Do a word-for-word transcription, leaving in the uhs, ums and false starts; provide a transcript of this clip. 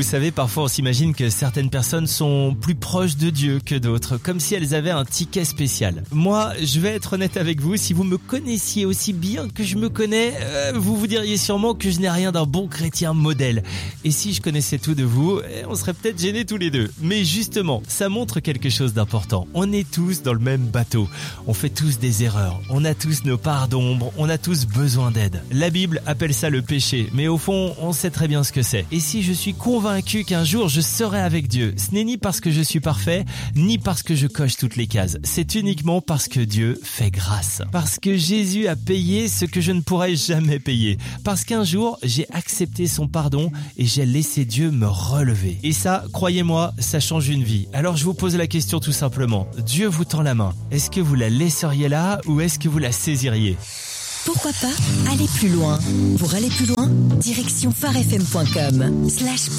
Vous savez, parfois on s'imagine que certaines personnes sont plus proches de Dieu que d'autres, comme si elles avaient un ticket spécial. Moi, je vais être honnête avec vous, si vous me connaissiez aussi bien que je me connais, euh, vous vous diriez sûrement que je n'ai rien d'un bon chrétien modèle. Et si je connaissais tout de vous, on serait peut-être gênés tous les deux. Mais justement, ça montre quelque chose d'important. On est tous dans le même bateau. On fait tous des erreurs. On a tous nos parts d'ombre. On a tous besoin d'aide. La Bible appelle ça le péché, mais au fond, on sait très bien ce que c'est. Et si je suis convaincu qu'un jour je serai avec Dieu, ce n'est ni parce que je suis parfait, ni parce que je coche toutes les cases. C'est uniquement parce que Dieu fait grâce. Parce que Jésus a payé ce que je ne pourrais jamais payer. Parce qu'un jour, j'ai accepté son pardon et j'ai laissé Dieu me relever. Et ça, croyez-moi, ça change une vie. Alors je vous pose la question tout simplement. Dieu vous tend la main. Est-ce que vous la laisseriez là ou est-ce que vous la saisiriez ? Pourquoi pas aller plus loin? Pour aller plus loin, direction phare f m point com slash